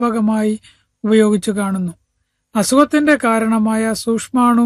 വ്യാപകമായി ഉപയോഗിച്ചു കാണുന്നു. അസുഖത്തിന്റെ കാരണമായ സൂക്ഷ്മാണു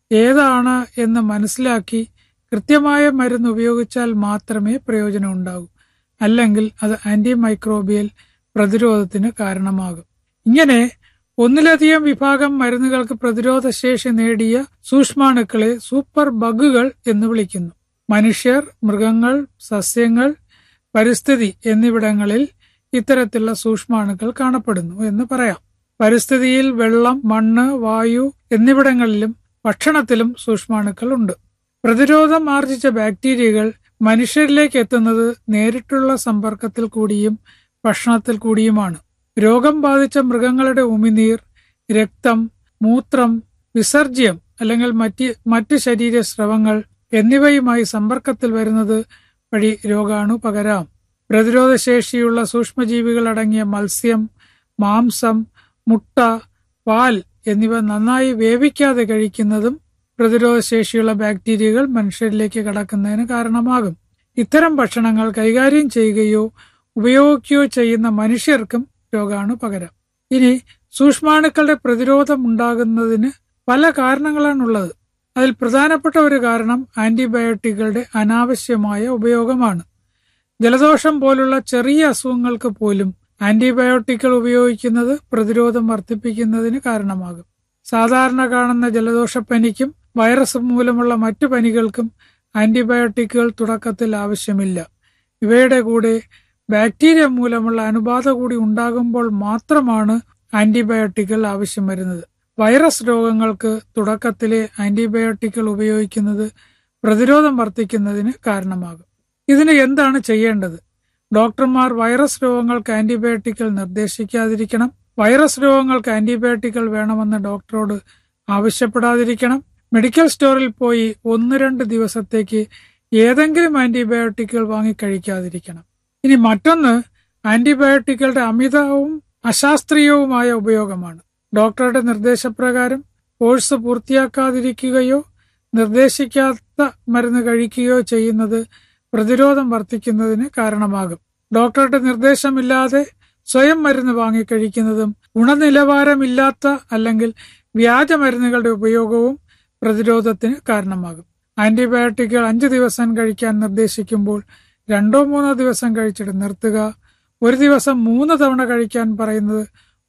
ഏതാണ് എന്ന് മനസ്സിലാക്കി കൃത്യമായ മരുന്ന് ഉപയോഗിച്ചാൽ മാത്രമേ പ്രയോജനം ഉണ്ടാകൂ. അല്ലെങ്കിൽ അത് ആന്റിമൈക്രോബിയൽ പ്രതിരോധത്തിന് കാരണമാകും. ഇങ്ങനെ ഒന്നിലധികം വിഭാഗം മരുന്നുകൾക്ക് പ്രതിരോധശേഷി നേടിയ സൂക്ഷ്മാണുക്കളെ സൂപ്പർ ബഗുകൾ എന്ന് വിളിക്കുന്നു. മനുഷ്യർ, മൃഗങ്ങൾ, സസ്യങ്ങൾ, പരിസ്ഥിതി എന്നിവിടങ്ങളിൽ ഇത്തരത്തിലുള്ള സൂക്ഷ്മാണുക്കൾ കാണപ്പെടുന്നു എന്ന് പറയാം. പരിസ്ഥിതിയിൽ വെള്ളം, മണ്ണ്, വായു എന്നിവിടങ്ങളിലും ഭക്ഷണത്തിലും സൂക്ഷ്മാണുക്കൾ ഉണ്ട്. പ്രതിരോധം ആർജിച്ച ബാക്ടീരിയകൾ മനുഷ്യരിലേക്ക് എത്തുന്നത് നേരിട്ടുള്ള സമ്പർക്കത്തിൽ കൂടിയും ഭക്ഷണത്തിൽ കൂടിയുമാണ്. രോഗം ബാധിച്ച മൃഗങ്ങളുടെ ഉമിനീർ, രക്തം, മൂത്രം, വിസർജ്യം അല്ലെങ്കിൽ മറ്റ് ശരീരസ്രവങ്ങൾ എന്നിവയുമായി സമ്പർക്കത്തിൽ വരുന്നത് വഴി രോഗാണു പകരാം. പ്രതിരോധശേഷിയുള്ള സൂക്ഷ്മജീവികൾ അടങ്ങിയ മത്സ്യം, മാംസം, മുട്ട, പാൽ എന്നിവ നന്നായി വേവിക്കാതെ കഴിക്കുന്നതും പ്രതിരോധശേഷിയുള്ള ബാക്ടീരിയകൾ മനുഷ്യരിലേക്ക് കടക്കുന്നതിന് കാരണമാകും. ഇത്തരം ഭക്ഷണങ്ങൾ കൈകാര്യം ചെയ്യുകയോ ഉപയോഗിക്കുകയോ ചെയ്യുന്ന മനുഷ്യർക്കും രോഗാണു പകരാം. ഇനി സൂക്ഷ്മാണുക്കളുടെ പ്രതിരോധം ഉണ്ടാകുന്നതിന് പല കാരണങ്ങളാണുള്ളത്. അതിൽ പ്രധാനപ്പെട്ട ഒരു കാരണം ആന്റിബയോട്ടിക്കുകളുടെ അനാവശ്യമായ ഉപയോഗമാണ്. ജലദോഷം പോലുള്ള ചെറിയ അസുഖങ്ങൾക്ക് പോലും ആന്റിബയോട്ടിക്കുകൾ ഉപയോഗിക്കുന്നത് പ്രതിരോധം വർദ്ധിപ്പിക്കുന്നതിന് കാരണമാകും. സാധാരണ കാണുന്ന ജലദോഷപ്പനിക്കും വൈറസ് മൂലമുള്ള മറ്റു പനികൾക്കും ആന്റിബയോട്ടിക്കുകൾ തുടക്കത്തിൽ ആവശ്യമില്ല. ഇവയുടെ കൂടെ ബാക്ടീരിയ മൂലമുള്ള അണുബാധ കൂടി ഉണ്ടാകുമ്പോൾ മാത്രമാണ് ആന്റിബയോട്ടിക്കുകൾ ആവശ്യം വരുന്നത്. വൈറസ് രോഗങ്ങൾക്ക് തുടക്കത്തിലെ ആന്റിബയോട്ടിക്കുകൾ ഉപയോഗിക്കുന്നത് പ്രതിരോധം വർദ്ധിക്കുന്നതിന് കാരണമാകും. ഇതിന് എന്താണ് ചെയ്യേണ്ടത്? ഡോക്ടർമാർ വൈറസ് രോഗങ്ങൾക്ക് ആന്റിബയോട്ടിക്കുകൾ നിർദ്ദേശിക്കാതിരിക്കണം. വൈറസ് രോഗങ്ങൾക്ക് ആന്റിബയോട്ടിക്കുകൾ വേണമെന്ന് ഡോക്ടറോട് ആവശ്യപ്പെടാതിരിക്കണം. മെഡിക്കൽ സ്റ്റോറിൽ പോയി 1-2 ദിവസത്തേക്ക് ഏതെങ്കിലും ആന്റിബയോട്ടിക്കുകൾ വാങ്ങി കഴിക്കാതിരിക്കണം. ഇനി മറ്റൊന്ന് ആന്റിബയോട്ടിക്കുകളുടെ അമിതവും അശാസ്ത്രീയവുമായ ഉപയോഗമാണ്. ഡോക്ടറുടെ നിർദ്ദേശപ്രകാരം കോഴ്സ് പൂർത്തിയാക്കാതിരിക്കുകയോ നിർദ്ദേശിക്കാത്ത മരുന്ന് കഴിക്കുകയോ ചെയ്യുന്നത് പ്രതിരോധം വർദ്ധിക്കുന്നതിന് കാരണമാകും. ഡോക്ടറുടെ നിർദ്ദേശമില്ലാതെ സ്വയം മരുന്ന് വാങ്ങിക്കഴിക്കുന്നതും ഗുണനിലവാരമില്ലാത്ത അല്ലെങ്കിൽ വ്യാജ മരുന്നുകളുടെ ഉപയോഗവും പ്രതിരോധത്തിന് കാരണമാകും. ആന്റിബയോട്ടിക്കുകൾ 5 ദിവസം കഴിക്കാൻ നിർദ്ദേശിക്കുമ്പോൾ 2-3 ദിവസം കഴിച്ചിട്ട് നിർത്തുക. ഒരു ദിവസം 3 തവണ കഴിക്കാൻ പറയുന്നത്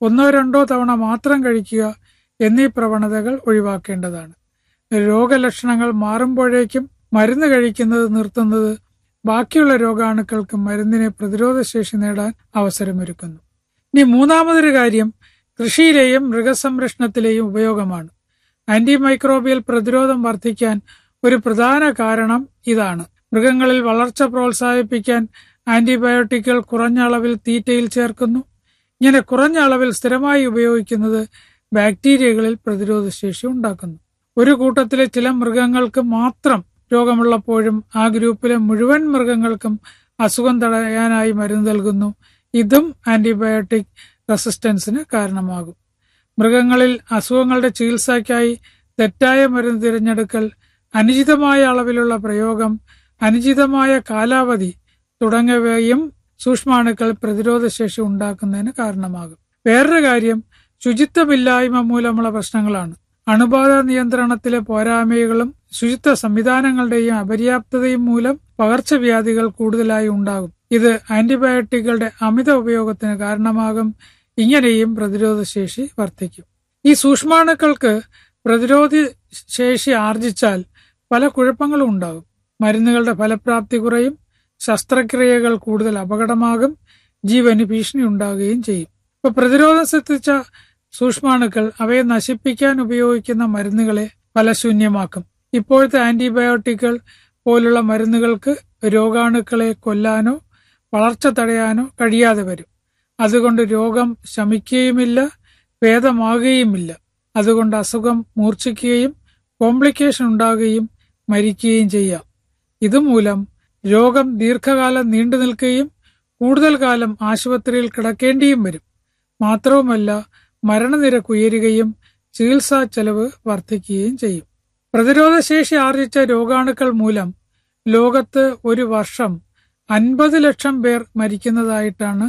1-2 തവണ മാത്രം കഴിക്കുക എന്നീ പ്രവണതകൾ ഒഴിവാക്കേണ്ടതാണ്. രോഗലക്ഷണങ്ങൾ മാറുമ്പോഴേക്കും മരുന്ന് കഴിക്കുന്നത് നിർത്തുന്നത് ബാക്കിയുള്ള രോഗാണുക്കൾക്ക് മരുന്നിനെ പ്രതിരോധശേഷി നേടാൻ അവസരമൊരുക്കുന്നു. ഇനി മൂന്നാമതൊരു കാര്യം കൃഷിയിലെയും മൃഗസംരക്ഷണത്തിലെയും ഉപയോഗമാണ്. ആന്റിമൈക്രോബിയൽ പ്രതിരോധം വർദ്ധിക്കാൻ ഒരു പ്രധാന കാരണം ഇതാണ്. മൃഗങ്ങളിൽ വളർച്ച പ്രോത്സാഹിപ്പിക്കാൻ ആന്റിബയോട്ടിക്കുകൾ കുറഞ്ഞ അളവിൽ തീറ്റയിൽ ചേർക്കുന്നു. ഇങ്ങനെ കുറഞ്ഞ അളവിൽ സ്ഥിരമായി ഉപയോഗിക്കുന്നത് ബാക്ടീരിയകളിൽ പ്രതിരോധശേഷി ഉണ്ടാക്കുന്നു. ഒരു കൂട്ടത്തിലെ ചില മൃഗങ്ങൾക്ക് മാത്രം രോഗമുള്ളപ്പോഴും ആ ഗ്രൂപ്പിലെ മുഴുവൻ മൃഗങ്ങൾക്കും അസുഖം തടയാനായി മരുന്ന് നൽകുന്നു. ഇതും ആന്റിബയോട്ടിക് റെസിസ്റ്റൻസിന് കാരണമാകും. മൃഗങ്ങളിൽ അസുഖങ്ങളുടെ ചികിത്സയ്ക്കായി തെറ്റായ മരുന്ന് തിരഞ്ഞെടുക്കൽ, അനുചിതമായ അളവിലുള്ള പ്രയോഗം, അനുചിതമായ കാലാവധി തുടങ്ങിയവയും സൂക്ഷ്മാണുക്കൾ പ്രതിരോധശേഷി ഉണ്ടാക്കുന്നതിന് കാരണമാകും. വേറൊരു കാര്യം ശുചിത്വമില്ലായ്മ മൂലമുള്ള പ്രശ്നങ്ങളാണ്. അണുബാധ നിയന്ത്രണത്തിലെ പോരായ്മകളും ശുചിത്വ സംവിധാനങ്ങളുടെയും അപര്യാപ്തതയും മൂലം പകർച്ചവ്യാധികൾ കൂടുതലായി ഉണ്ടാകും. ഇത് ആന്റിബയോട്ടിക്കുകളുടെ അമിത ഉപയോഗത്തിന് കാരണമാകും. ഇങ്ങനെയും പ്രതിരോധശേഷി വർദ്ധിക്കും. ഈ സൂക്ഷ്മാണുക്കൾക്ക് പ്രതിരോധ ശേഷി ആർജിച്ചാൽ പല കുഴപ്പങ്ങളും ഉണ്ടാകും. മരുന്നുകളുടെ ഫലപ്രാപ്തി കുറയും, ശസ്ത്രക്രിയകൾ കൂടുതൽ അപകടമാകും, ജീവന് ഭീഷണി ഉണ്ടാകുകയും ചെയ്യും. ഇപ്പൊ പ്രതിരോധം സിദ്ധിച്ച സൂക്ഷ്മാണുക്കൾ അവയെ നശിപ്പിക്കാൻ ഉപയോഗിക്കുന്ന മരുന്നുകളെ ഫലശൂന്യമാക്കും. ഇപ്പോഴത്തെ ആന്റിബയോട്ടിക്കുകൾ പോലുള്ള മരുന്നുകൾക്ക് രോഗാണുക്കളെ കൊല്ലാനോ വളർച്ച തടയാനോ കഴിയാതെ വരും. അതുകൊണ്ട് രോഗം ശമിക്കുകയുമില്ല, ഭേദമാകുകയുമില്ല. അതുകൊണ്ട് അസുഖം മൂർച്ഛിക്കുകയും കോംപ്ലിക്കേഷൻ ഉണ്ടാകുകയും മരിക്കുകയും ചെയ്യാം. ഇതുമൂലം രോഗം ദീർഘകാലം നീണ്ടു നിൽക്കുകയും കൂടുതൽ കാലം ആശുപത്രിയിൽ കിടക്കേണ്ടിയും വരും. മാത്രവുമല്ല മരണനിരക്ക് ഉയരുകയും ചികിത്സാ ചെലവ് വർദ്ധിക്കുകയും ചെയ്യും. പ്രതിരോധശേഷി ആർജിച്ച രോഗാണുക്കൾ മൂലം ലോകത്ത് ഒരു വർഷം 50 ലക്ഷം പേർ മരിക്കുന്നതായിട്ടാണ്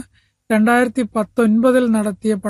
2019 നടത്തിയ